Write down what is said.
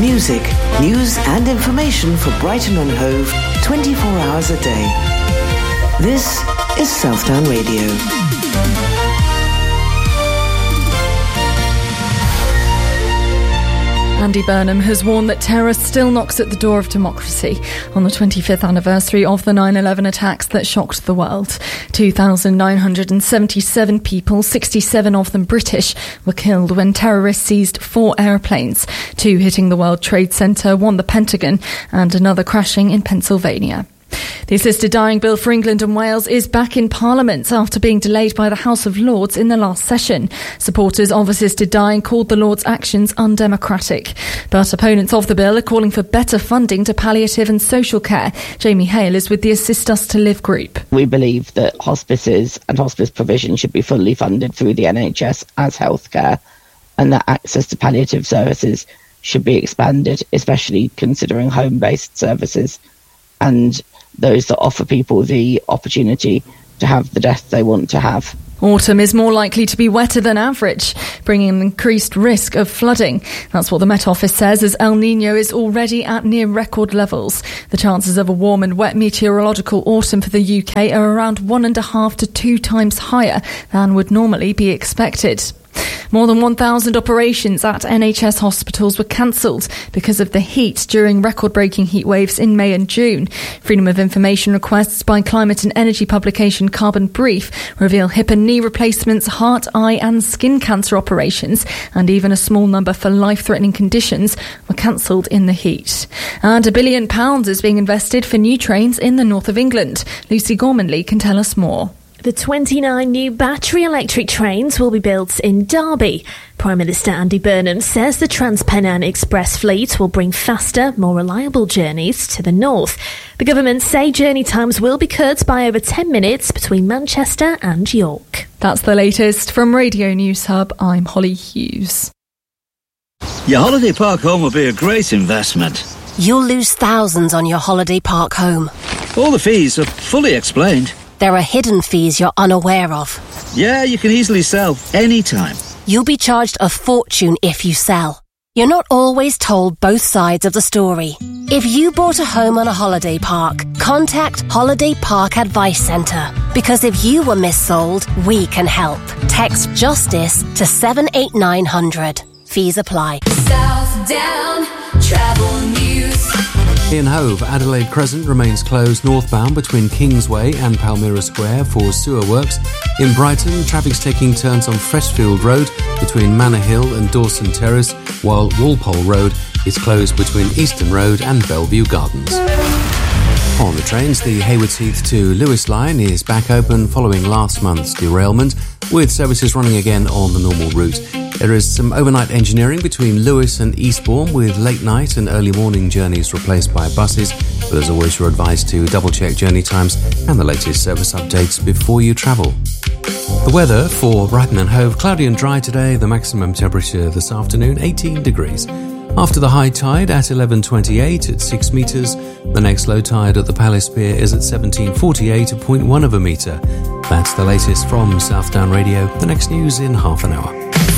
Music, news and information for Brighton and Hove 24 hours a day. This is Southdown Radio. Andy Burnham has warned that terror still knocks at the door of democracy on the 25th anniversary of the 9/11 attacks that shocked the world. 2,977 people, 67 of them British, were killed when terrorists seized 4 airplanes, 2 hitting the World Trade Center, 1 the Pentagon, and another crashing in Pennsylvania. The assisted dying bill for England and Wales is back in Parliament after being delayed by the House of Lords in the last session. Supporters of assisted dying called the Lords' actions undemocratic. But opponents of the bill are calling for better funding to palliative and social care. Jamie Hale is with the Assist Us to Live group. We believe that hospices and hospice provision should be fully funded through the NHS as healthcare, and that access to palliative services should be expanded, especially considering home-based services and those that offer people the opportunity to have the death they want to have. Autumn is more likely to be wetter than average, bringing an increased risk of flooding. That's what the Met Office says, as El Niño is already at near record levels. The chances of a warm and wet meteorological autumn for the UK are around 1.5 to 2 times higher than would normally be expected. More than 1,000 operations at NHS hospitals were cancelled because of the heat during record-breaking heat waves in May and June. Freedom of Information requests by climate and energy publication Carbon Brief reveal hip and knee replacements, heart, eye and skin cancer operations, and even a small number for life-threatening conditions were cancelled in the heat. And £1 billion is being invested for new trains in the north of England. Lucy Gormanley can tell us more. The 29 new battery electric trains will be built in Derby. Prime Minister Andy Burnham says the TransPennine Express fleet will bring faster, more reliable journeys to the north. The government say journey times will be cut by over 10 minutes between Manchester and York. That's the latest from Radio News Hub. I'm Holly Hughes. Your holiday park home will be a great investment. You'll lose thousands on your holiday park home. All the fees are fully explained. There are hidden fees you're unaware of. Yeah, you can easily sell anytime. You'll be charged a fortune if you sell. You're not always told both sides of the story. If you bought a home on a holiday park, contact Holiday Park Advice Centre. Because if you were missold, we can help. Text JUSTICE to 78900. Fees apply. Southdown Travel News. In Hove, Adelaide Crescent remains closed northbound between Kingsway and Palmyra Square for sewer works. In Brighton, traffic's taking turns on Freshfield Road between Manor Hill and Dawson Terrace, while Walpole Road is closed between Easton Road and Bellevue Gardens. On the trains, the Haywards Heath to Lewis line is back open following last month's derailment, with services running again on the normal route. There is some overnight engineering between Lewis and Eastbourne, with late night and early morning journeys replaced by buses. But as always, you're advised to double-check journey times and the latest service updates before you travel. The weather for Brighton and Hove: cloudy and dry today. The maximum temperature this afternoon, 18 degrees. After the high tide at 11:28 at 6 metres, the next low tide at the Palace Pier is at 17:48 at 0.1 of a metre. That's the latest from Southdown Radio. The next news in half an hour.